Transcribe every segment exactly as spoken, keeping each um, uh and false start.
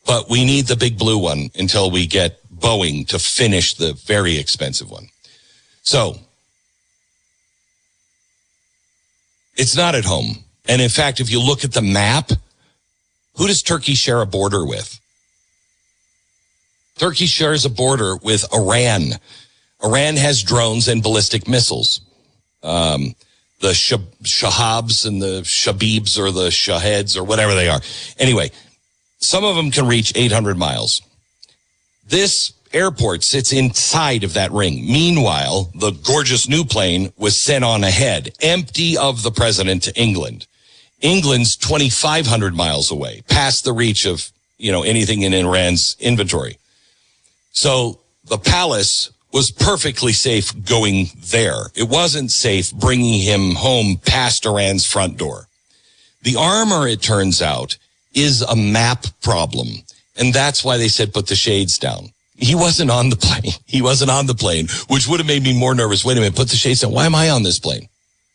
but we need the big blue one until we get Boeing to finish the very expensive one. So it's not at home. And in fact, if you look at the map, who does Turkey share a border with? Turkey shares a border with Iran. Iran has drones and ballistic missiles. Um, the Shah- Shahabs and the Shabibs or the Shaheds or whatever they are. Anyway, some of them can reach eight hundred miles. This airport sits inside of that ring. Meanwhile, the gorgeous new plane was sent on ahead, empty of the president, to England. England's twenty-five hundred miles away, past the reach of, you know, anything in Iran's inventory. So the palace was perfectly safe going there. It wasn't safe bringing him home past Iran's front door. The armor, it turns out, is a map problem. And that's why they said put the shades down. He wasn't on the plane. He wasn't on the plane, which would have made me more nervous. Wait a minute, put the shades down. Why am I on this plane?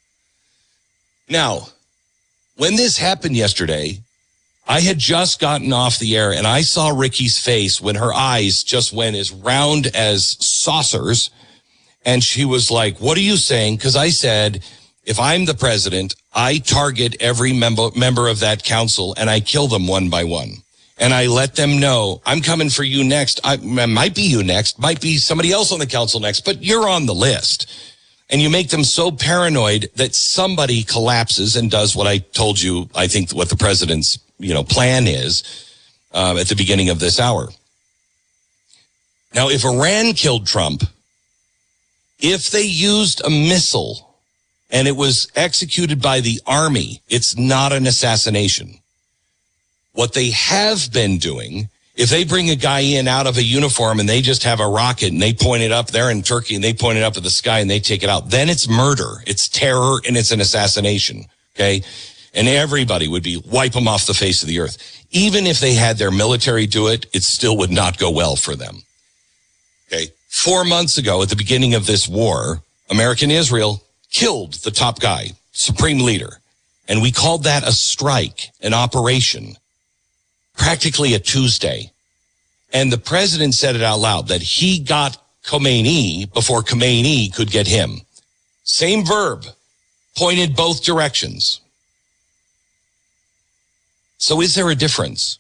Now, when this happened yesterday, I had just gotten off the air and I saw Ricky's face when her eyes just went as round as saucers. And she was like, what are you saying? Because I said, if I'm the president, I target every member, member of that council and I kill them one by one. And I let them know, I'm coming for you next. I, I might be you next, might be somebody else on the council next, but you're on the list. And you make them so paranoid that somebody collapses and does what I told you, I think what the president's, you know, plan is uh, at the beginning of this hour. Now, if Iran killed Trump, if they used a missile and it was executed by the army, it's not an assassination. What they have been doing, if they bring a guy in out of a uniform and they just have a rocket and they point it up there in Turkey and they point it up at the sky and they take it out, then it's murder, it's terror, and it's an assassination, okay? And everybody would be wipe them off the face of the earth. Even if they had their military do it, it still would not go well for them, okay? Four months ago, at the beginning of this war, American Israel killed the top guy, supreme leader, and we called that a strike, an operation. Practically a Tuesday. And the president said it out loud that he got Khomeini before Khomeini could get him. Same verb, pointed both directions. So is there a difference?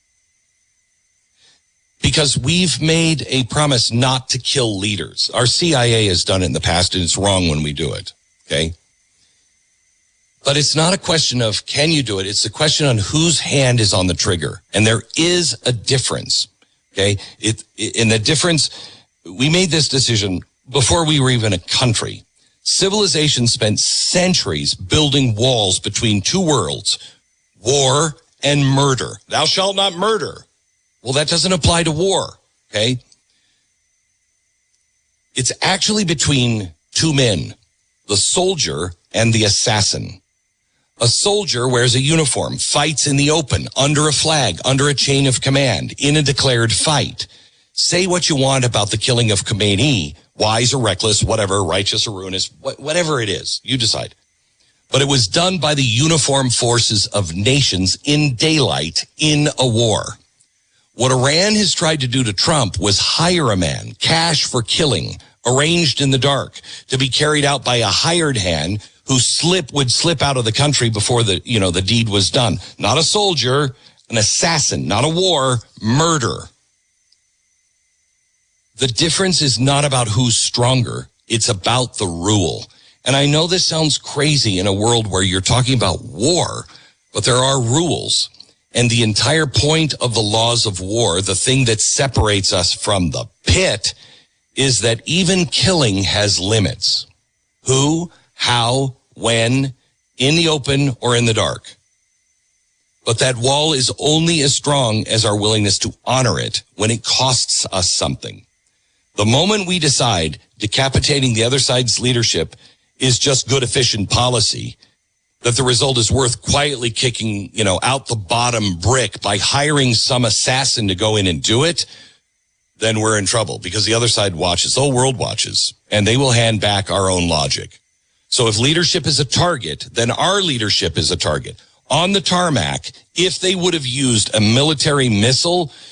Because we've made a promise not to kill leaders. Our C I A has done it in the past, and it's wrong when we do it, okay? But it's not a question of can you do it. It's a question on whose hand is on the trigger. And there is a difference, okay? It, in the difference, we made this decision before we were even a country. Civilization spent centuries building walls between two worlds, war and murder. Thou shalt not murder. Well, that doesn't apply to war, okay? It's actually between two men, the soldier and the assassin. A soldier wears a uniform, fights in the open, under a flag, under a chain of command, in a declared fight. Say what you want about the killing of Khomeini, wise or reckless, whatever, righteous or ruinous, whatever it is, you decide. But it was done by the uniformed forces of nations in daylight in a war. What Iran has tried to do to Trump was hire a man, cash for killing, arranged in the dark, to be carried out by a hired hand who slip would slip out of the country before the, you know, the deed was done. Not a soldier, an assassin, not a war, murder. The difference is not about who's stronger. It's about the rule. And I know this sounds crazy in a world where you're talking about war, but there are rules. And the entire point of the laws of war, the thing that separates us from the pit, is that even killing has limits. Who, how, when, in the open or in the dark. But that wall is only as strong as our willingness to honor it when it costs us something. The moment we decide decapitating the other side's leadership is just good, efficient policy, that the result is worth quietly kicking, you know, out the bottom brick by hiring some assassin to go in and do it, then we're in trouble because the other side watches, the whole world watches, and they will hand back our own logic. So if leadership is a target, then our leadership is a target. On the tarmac, if they would have used a military missile